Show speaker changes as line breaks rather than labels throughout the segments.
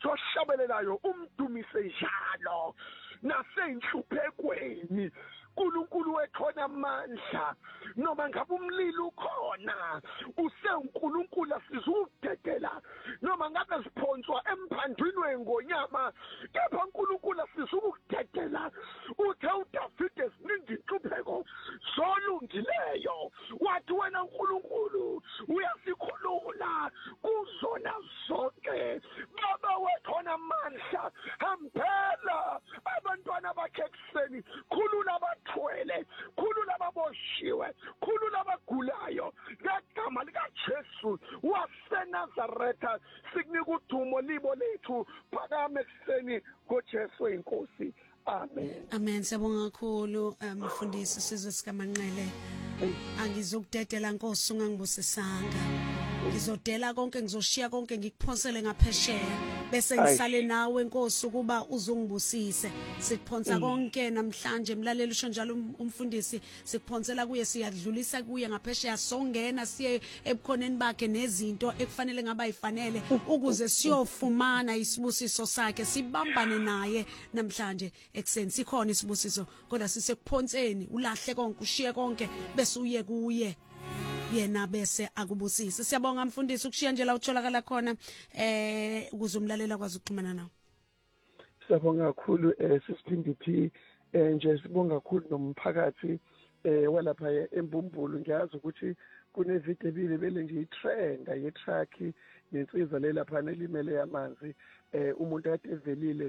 soshabelelayo umdumise njalo naseyinhluphekweni. uNkulunkulu wethona amandla noma ngabe umlilo ukhona usenkulunkulu asizudedela noma ngabe siphonswa emphandweni wengonyama kepha uNkulunkulu asizudedela. Uthe uDavide siningi inhlupheko zolungileyo wathi wena uNkulunkulu uyasikhulula kuzona zonke. Baba wethona amandla hambela abantwana bakhe ekuseni, khulula abathwele, khulula ababoshiwe, khulula abagulayo ngegama likaJesu waseNazaretha. Sikunika udumo libo lethu phakame ekuseni ngoJesu inkosi. Amen.
Amen. Siyabonga kakhulu mfundisi sizwe sikaManqele. Angizokudedela Nkosi ungangibusisanga. Ngizodela konke, ngizoshiya konke, ngikuphonsele ngaphesheya bese ngisale nawe Nkosi ukuba uzongibusise. Sikuphonsa konke namhlanje mlaleli usho njalo umfundisi, sikuphonsela kuye, siyadlulisa kuye ngaphesheya, songena siye ebukhoneni bakhe nezinto ekufanele ngaba ifanele ukuze siyofumana isibusiso sakhe. Sibambane naye namhlanje ekseni, sikhona isibusiso kodwa sisekuphonseni, ulahle konke, ushiye konke bese uye kuye yena bese akubusise. Siyabonga mfundisi ukushiya nje la utholakala khona ukuze umlalela kwazi ukuxhumana nawe.
Siyabonga kakhulu sisiphindi P nje sibonga kakhulu nomphakathi walapha eMbumbulu. Ngiyazi ukuthi kunevidiyo ebile bele nje itrenda ye-truck nensiza lelapha nelimele yamanzi. Umuntu kade evelile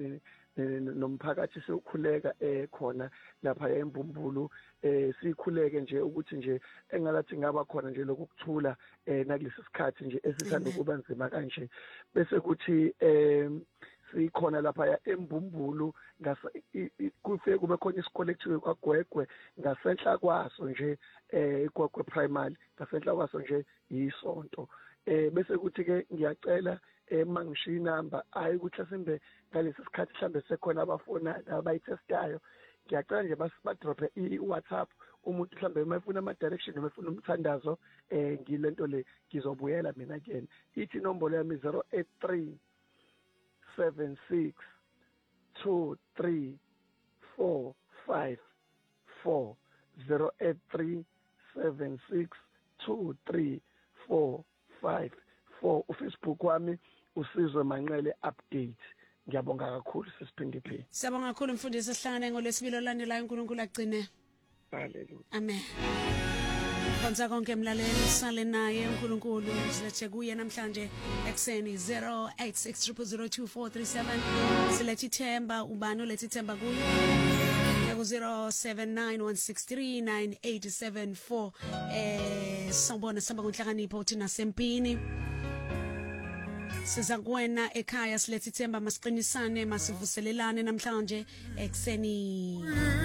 nomphakathi sewukhuleka khona lapha eMbumbulu. Sikhuleke nje ukuthi nje engalathi ngaba khona nje lokuthula nakulesi sikhathi nje esisanda kuba nzima kanje. Bese kuthi sikhona lapha eMbumbulu kufike kube khona isikole ekuthiwa kwaGwegwe ngasenhla kwaso nje iGwegwe primary ngasenhla kwaso nje yisonto. Bese kuthi ke ngiyacela mangishiya inamba ayi ukuthi asembe ngalesi sikhathi mhlambe sekhona abafona abayitestayo. Ngiyacela nje badrope iWhatsApp umuntu mhlambe mayefuna ama direction noma efuna umthandazo ngilento le ngizobuyela mina again. Ithi inombolo yami 083 76 23 454 083 76 23 454. uFacebook wami uSizwe Manqele update. Ngiyabonga kakhulu sisiphindi P.
Siyabonga kakhulu mfundisi, esihlangane ngolesibili olandelayo uNkulunkulu agcine.
Hallelujah.
Amen. Khonza konke mlaleli sale naye uNkulunkulu silethe kuye namhlanje ekseni 0866002437. Silethe ithemba, ubani olethe ithemba kuye ku 0791639874. Sawubona samba kunhlakanipho uthi nasempini. Siza kuwena ekhaya silethe ithemba, masiqinisane, masivuselelane namhlanje ekseni.